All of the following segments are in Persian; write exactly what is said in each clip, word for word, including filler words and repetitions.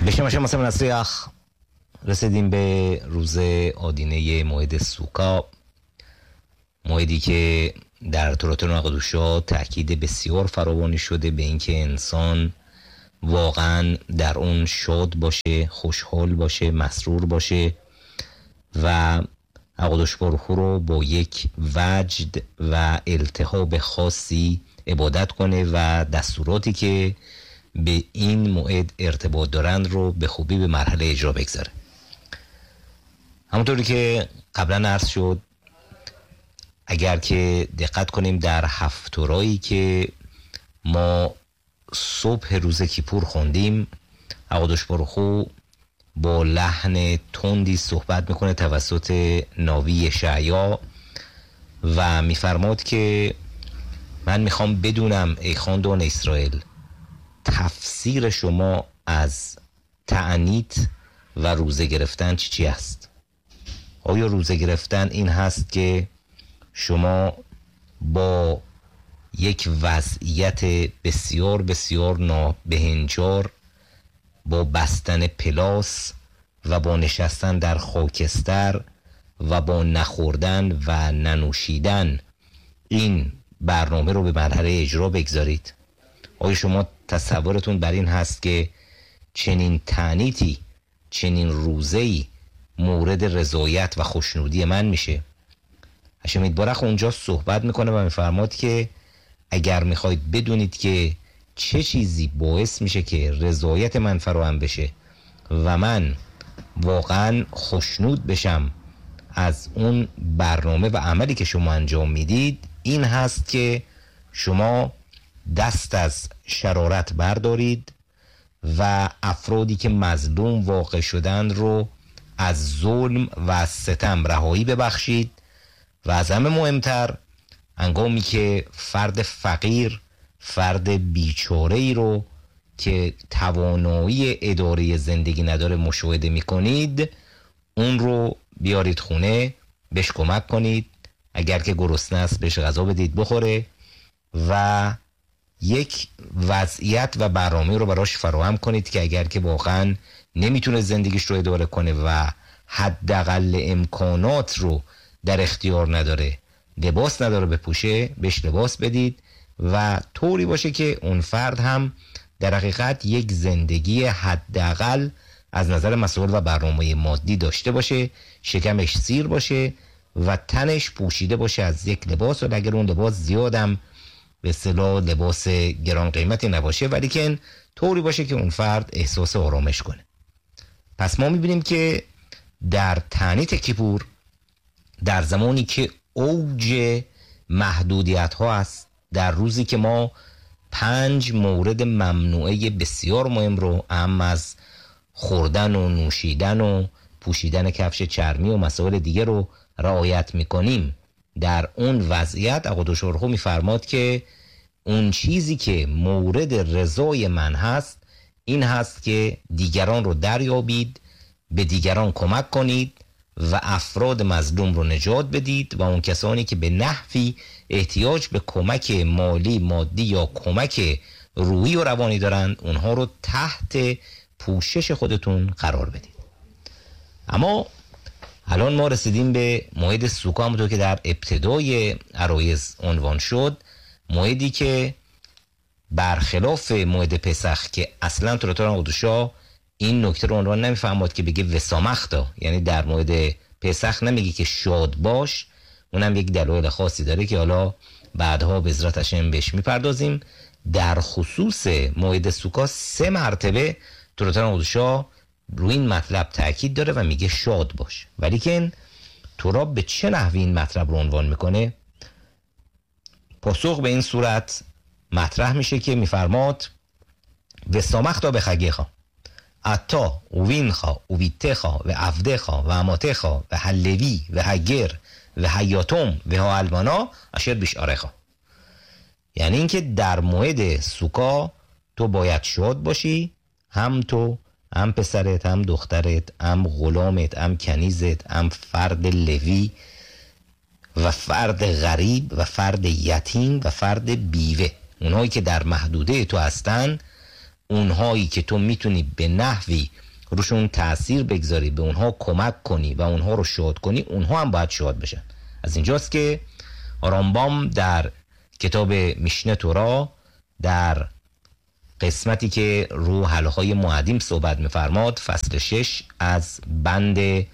بشم شما سمن اسریخ رسیدیم به روز آدینه موعد سوکا، موعدی که در تورات نقدوشا تأکید بسیار فراوانی شده به اینکه انسان واقعا در اون شاد باشه، خوشحال باشه، مسرور باشه و قدوس بارو رو با یک وجد و التهاب خاصی عبادت کنه و دستوراتی که به این موعد ارتباط دارند رو به خوبی به مرحله اجرا بگذاره. همونطوری که قبلا عرض شد، اگر که دقت کنیم در هفت‌رایی که ما صبح روز کیپور خوندیم، قدوس بارو با لحن تندی صحبت میکنه توسط ناوی اشعیا و میفرماد که من میخوام بدونم ای خاندان اسرائیل، تفسیر شما از تعنیت و روزه گرفتن چی چی است؟ آیا روزه گرفتن این هست که شما با یک وضعیت بسیار بسیار نابهنجار، با بستن پلاس و با نشستن در خاکستر و با نخوردن و ننوشیدن این برنامه رو به مرحله اجرا بگذارید؟ آیا شما تصورتون بر این هست که چنین تعنیتی، چنین روزه‌ای مورد رضایت و خوشنودی من میشه؟ هشم بارخ اونجا صحبت میکنه و میفرماد که اگر میخواید بدونید که چه چیزی باعث میشه که رضایت من فراهم بشه و من واقعا خوشنود بشم از اون برنامه و عملی که شما انجام میدید، این هست که شما دست از شرارت بردارید و افرادی که مظلوم واقع شدند رو از ظلم و از ستم رهایی ببخشید و از همه مهمتر هنگامی که فرد فقیر، فرد بیچاره‌ای رو که توانایی اداره زندگی نداره مشاهده میکنید، اون رو بیارید خونه، بهش کمک کنید، اگر که گرسنه است بهش غذا بدید بخوره و یک وضعیت و برنامه رو براش فراهم کنید که اگر که واقعا نمیتونه زندگیش رو اداره کنه و حداقل امکانات رو در اختیار نداره، لباس نداره بپوشه، بهش لباس بدید و طوری باشه که اون فرد هم در حقیقت یک زندگی حداقل از نظر مسائل و برنامه مادی داشته باشه، شکمش سیر باشه و تنش پوشیده باشه از یک لباس، و اگر اون لباس زیادم به اصطلاح لباس گران قیمتی نباشه، ولی که طوری باشه که اون فرد احساس آرامش کنه. پس ما میبینیم که در تعنیت کیپور، در زمانی که اوج محدودیت ها است، در روزی که ما پنج مورد ممنوعه بسیار مهم رو، اهم از خوردن و نوشیدن و پوشیدن کفش چرمی و مسائل دیگه رو رعایت میکنیم، در اون وضعیت قدوس بارو میفرماد که اون چیزی که مورد رضای من هست این هست که دیگران رو دریابید، به دیگران کمک کنید و افراد مظلوم رو نجات بدید و اون کسانی که به نحوی احتیاج به کمک مالی، مادی یا کمک روحی و روانی دارند، اونها رو تحت پوشش خودتون قرار بدید. اما الان ما رسیدیم به موعد سوکا، همونطور که در ابتدای عرایض عنوان شد، موعدی که برخلاف موعد پسخ که اصلا تورات نقدوشا این نکته رو عنوان نمیفهمد که بگه وسامختا، یعنی در موعد پسخ نمیگه که شاد باش، اونم یک دلایل خاصی داره که حالا بعدها به عزت هشم بهش میپردازیم. در خصوص موعد سوکا سه مرتبه تورات نقدوشا روی این مطلب تاکید داره و میگه شاد باش، ولی که تورات به چه نحوی این مطلب رو عنوان میکنه؟ پاسخ به این صورت مطرح میشه که میفرماد وسامختا به خگیخا اتا و وینخا و ویتخا و عفدخا و اماتخا و هلوی و هگر و حیاتم و ها البانا اشر بیش آرخا. یعنی اینکه در موعد سوکا تو باید شاد باشی، هم تو، هم پسرت، هم دخترت، هم غلامت، هم کنیزت، هم فرد لوی و فرد غریب و فرد یتیم و فرد بیوه، اونهایی که در محدوده تو هستن اونهایی که تو میتونی به نحوی روشون تأثیر بگذاری، به اونها کمک کنی و اونها رو شاد کنی، اونها هم باید شاد بشن. از اینجاست که رامبام در کتاب میشنه تورا در قسمتی که رو حلقه‌های معدیم صحبت می‌فرماد، فصل شش از بند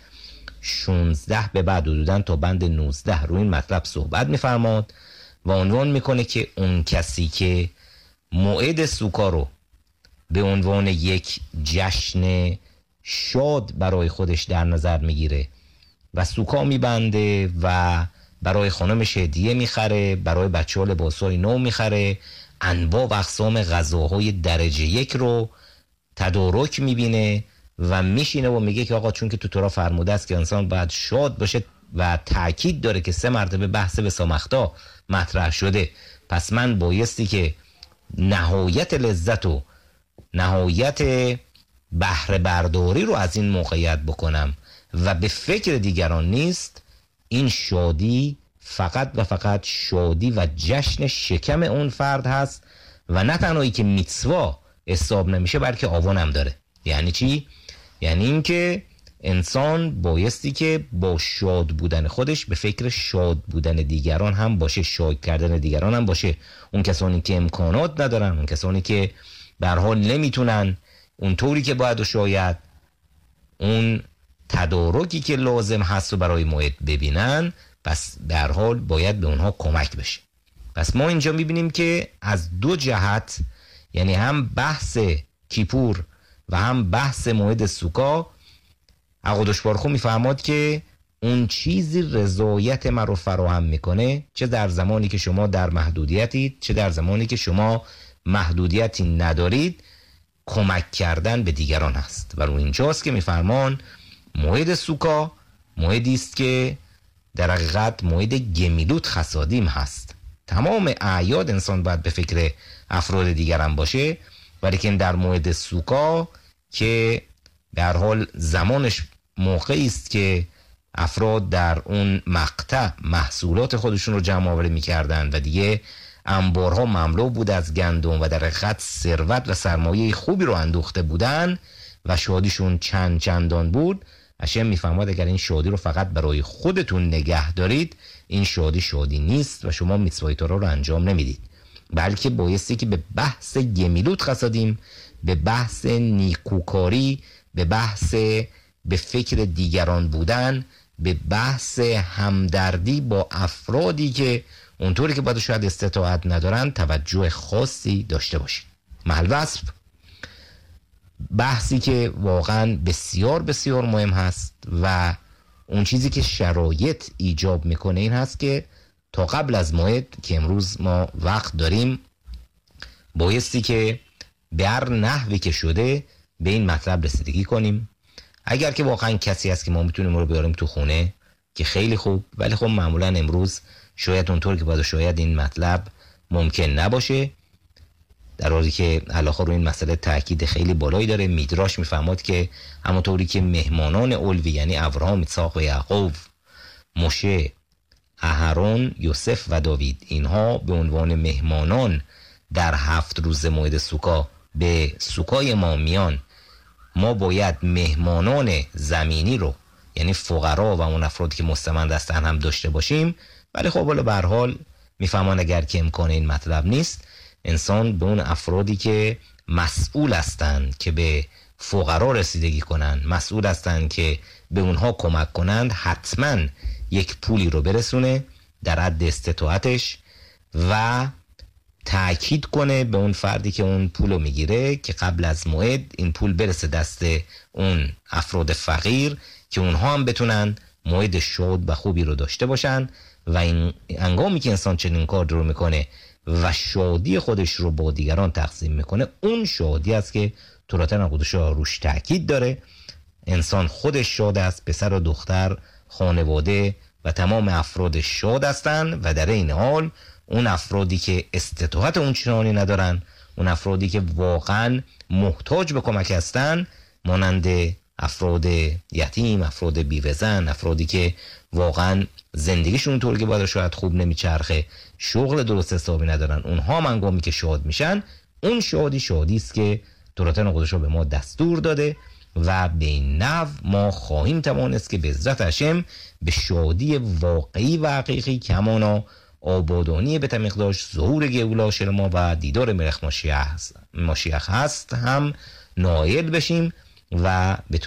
شانزده به بعد حدوداً تا بند نوزده رو این مطلب صحبت می‌فرماد و عنوان میکنه که اون کسی که موعد سوکا رو به عنوان یک جشن شاد برای خودش در نظر میگیره و سوکا میبنده و برای خانمش هدیه میخره، برای بچه ها لباسای نو میخره، انواع و اقسام غذاهای درجه یک رو تدارک میبینه و میشینه و میگه که آقا چون که تو تورا فرموده است که انسان باید شاد باشه و تأکید داره که سه مرتبه بحث بسامختا مطرح شده، پس من بایستی که نهایت لذت و نهایت بهره برداری رو از این موقعیت بکنم و به فکر دیگران نیست. این شادی فقط و فقط شادی و جشن شکم اون فرد هست و نه تنهایی که میتسوا حساب نمیشه بلکه آوان هم داره. یعنی چی؟ یعنی این که انسان بایستی که با شاد بودن خودش به فکر شاد بودن دیگران هم باشه، شاد کردن دیگران هم باشه. اون کسانی که امکانات ندارن، اون کسانی که به هر حال نمیتونن اون طوری که باید و شاید اون تدارکی که لازم هست و برای موعد ببینن، پس در حال باید به اونها کمک بشه. پس ما اینجا میبینیم که از دو جهت، یعنی هم بحث کیپور و هم بحث موعد سوکا، عقادش بارخو میفهماد که اون چیزی رضایت ما رو فراهم میکنه، چه در زمانی که شما در محدودیتید، چه در زمانی که شما محدودیتی ندارید، کمک کردن به دیگران هست. و رو اینجاست که میفرمان موعد سوکا موعدی است که در حقیقت موعد گمیلوت خسادیم هست. تمام اعیاد انسان باید به فکر افراد دیگران باشه، ولیکن در موعد سوکا که به هر حال زمانش موقعی است که افراد در اون مقطع محصولات خودشون رو جمع آوری می‌کردن و دیگه انبارها مملو بود از گندم و در حقیقت ثروت و سرمایه خوبی رو اندوخته بودن و شادیشون چند چندان بود، هاشم میفهمد اگر این شادی رو فقط برای خودتون نگه دارید، این شادی شادی نیست و شما میتسوای تورا رو انجام نمیدید، بلکه بایستی که به بحث گمیلوت خسادیم، به بحث نیکوکاری، به بحث به فکر دیگران بودن، به بحث همدردی با افرادی که اونطوری که باید شاید استطاعت ندارن توجه خاصی داشته باشید. محل وصف بحثی که واقعا بسیار بسیار مهم هست و اون چیزی که شرایط ایجاب میکنه این هست که تا قبل از موعد که امروز ما وقت داریم، بایستی که به هر نحوی که شده به این مطلب رسیدگی کنیم. اگر که واقعا کسی هست که ما میتونیم رو بیاریم تو خونه که خیلی خوب، ولی خب معمولا امروز شاید اونطور که باید شاید این مطلب ممکن نباشه، در حالی که علاخا رو این مسئله تاکید خیلی بالایی داره. میدراش میفهمد که همونطوری که مهمانان اولوی یعنی ابراهام، اسحاق و یعقوب، موشه، اهرون، یوسف و داوید، اینها به عنوان مهمانان در هفت روز موعد سوکا به سوکای ما میان، ما باید مهمانان زمینی رو یعنی فقرا و اون افرادی که مستمند هستن هم داشته باشیم. ولی خب حالا به هر حال میفهمان اگر که امکان این مطلب نیست، انسان به اون افرادی که مسئول هستند که به فقرا رسیدگی کنند، مسئول هستند که به اونها کمک کنند، حتما یک پولی رو برسونه در حد استطاعتش و تأکید کنه به اون فردی که اون پول رو میگیره که قبل از موعد این پول برسه دست اون افراد فقیر که اونها هم بتونن موعد شاد و خوبی رو داشته باشن. و این انگامی که انسان چنین کار رو میکنه و شادی خودش رو با دیگران تقسیم میکنه، اون شادی است که توراتن قدوشا روش تاکید داره. انسان خودش شاد است، پسر و دختر، خانواده و تمام افراد شاد هستن و در این حال اون افرادی که استطاعت اون چنانی ندارن، اون افرادی که واقعا محتاج به کمک هستن، مانند افراد یتیم، افراد بیوه‌زن، افرادی که واقعا زندگیشون اونطور که باید شاید خوب نمیچرخه، شغل درست حسابی ندارن، اونها منگامی که شاد میشن، اون شادی شادی است که دولتان قدس به ما دستور داده و به این نحو ما خواهیم توانست که به عزت هشم به شادی واقعی و حقیقی که همانا آبادانی به تمیقداش، ظهور گئولا شل ما و دیدار ملخ ماشیخ هست هم نائل بشیم و به طور